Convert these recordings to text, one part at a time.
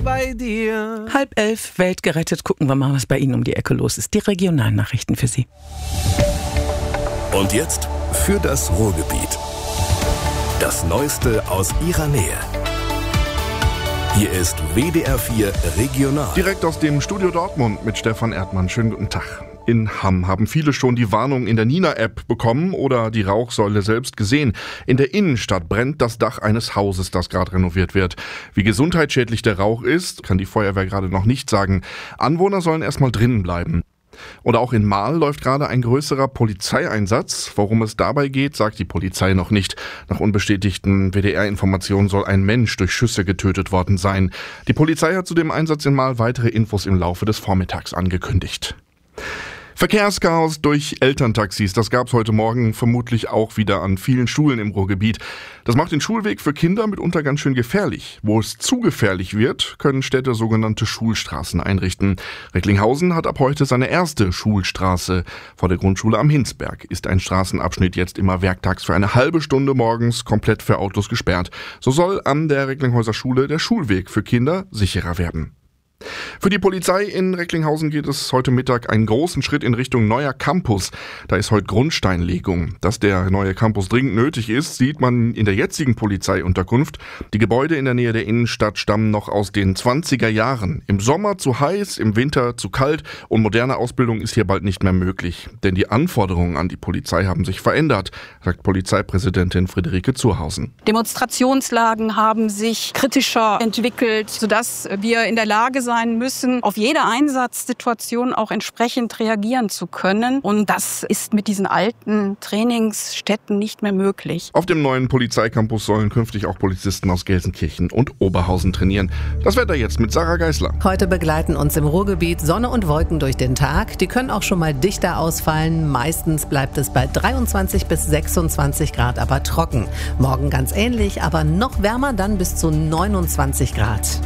bei dir. 10:30, Welt gerettet. Gucken wir mal, was bei Ihnen um die Ecke los ist. Die Regionalnachrichten für Sie. Und jetzt für das Ruhrgebiet. Das Neueste aus Ihrer Nähe. Hier ist WDR 4 Regional. Direkt aus dem Studio Dortmund mit Stefan Erdmann. Schönen guten Tag. In Hamm haben viele schon die Warnung in der Nina-App bekommen oder die Rauchsäule selbst gesehen. In der Innenstadt brennt das Dach eines Hauses, das gerade renoviert wird. Wie gesundheitsschädlich der Rauch ist, kann die Feuerwehr gerade noch nicht sagen. Anwohner sollen erstmal drinnen bleiben. Und auch in Marl läuft gerade ein größerer Polizeieinsatz. Worum es dabei geht, sagt die Polizei noch nicht. Nach unbestätigten WDR-Informationen soll ein Mensch durch Schüsse getötet worden sein. Die Polizei hat zu dem Einsatz in Marl weitere Infos im Laufe des Vormittags angekündigt. Verkehrschaos durch Elterntaxis, das gab es heute Morgen vermutlich auch wieder an vielen Schulen im Ruhrgebiet. Das macht den Schulweg für Kinder mitunter ganz schön gefährlich. Wo es zu gefährlich wird, können Städte sogenannte Schulstraßen einrichten. Recklinghausen hat ab heute seine erste Schulstraße. Vor der Grundschule am Hinsberg ist ein Straßenabschnitt jetzt immer werktags für eine halbe Stunde morgens komplett für Autos gesperrt. So soll an der Recklinghäuser Schule der Schulweg für Kinder sicherer werden. Für die Polizei in Recklinghausen geht es heute Mittag einen großen Schritt in Richtung neuer Campus. Da ist heute Grundsteinlegung. Dass der neue Campus dringend nötig ist, sieht man in der jetzigen Polizeiunterkunft. Die Gebäude in der Nähe der Innenstadt stammen noch aus den 20er Jahren. Im Sommer zu heiß, im Winter zu kalt und moderne Ausbildung ist hier bald nicht mehr möglich. Denn die Anforderungen an die Polizei haben sich verändert, sagt Polizeipräsidentin Friederike Zurhausen. Demonstrationslagen haben sich kritischer entwickelt, sodass wir in der Lage sein müssen, auf jede Einsatzsituation auch entsprechend reagieren zu können. Und das ist mit diesen alten Trainingsstätten nicht mehr möglich. Auf dem neuen Polizeicampus sollen künftig auch Polizisten aus Gelsenkirchen und Oberhausen trainieren. Das Wetter jetzt mit Sarah Geisler. Heute begleiten uns im Ruhrgebiet Sonne und Wolken durch den Tag. Die können auch schon mal dichter ausfallen. Meistens bleibt es bei 23 bis 26 Grad, aber trocken. Morgen ganz ähnlich, aber noch wärmer, dann bis zu 29 Grad.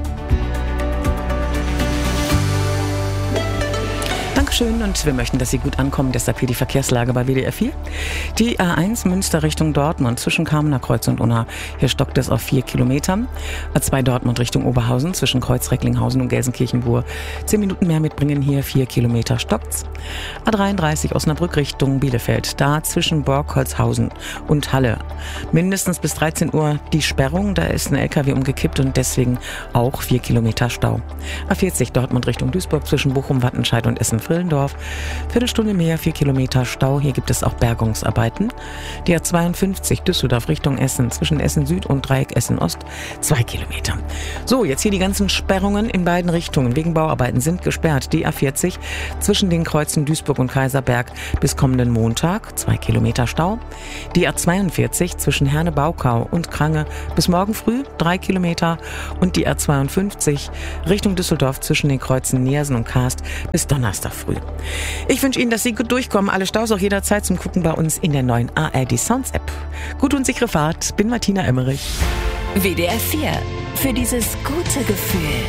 Dankeschön und wir möchten, dass Sie gut ankommen. Deshalb hier die Verkehrslage bei WDR 4. Die A1 Münster Richtung Dortmund zwischen Kamener Kreuz und Unna. Hier stockt es auf 4 Kilometern. A2 Dortmund Richtung Oberhausen zwischen Kreuz Recklinghausen und Gelsenkirchen-Buhr. 10 Minuten mehr mitbringen, hier 4 Kilometer stockt's. A33 Osnabrück Richtung Bielefeld. Da zwischen Borgholzhausen und Halle. Mindestens bis 13 Uhr die Sperrung. Da ist ein LKW umgekippt und deswegen auch 4 Kilometer Stau. A40 Dortmund Richtung Duisburg zwischen Bochum, Wattenscheid und Essen-Frillendorf. Viertelstunde mehr, 4 Kilometer Stau. Hier gibt es auch Bergungsarbeiten. Die A52 Düsseldorf Richtung Essen zwischen Essen Süd und Dreieck Essen Ost 2 Kilometer. So, jetzt hier die ganzen Sperrungen in beiden Richtungen. Wegen Bauarbeiten sind gesperrt. Die A40 zwischen den Kreuzen Duisburg und Kaiserberg bis kommenden Montag 2 Kilometer Stau. Die A42 zwischen Herne-Baukau und Krange bis morgen früh 3 Kilometer. Und die A52 Richtung Düsseldorf zwischen den Kreuzen Neersen und Karst bis Donnerstag früh. Ich wünsche Ihnen, dass Sie gut durchkommen. Alle Staus auch jederzeit zum Gucken bei uns in der neuen ARD Sounds App. Gute und sichere Fahrt. Bin Martina Emmerich. WDR 4. Für dieses gute Gefühl.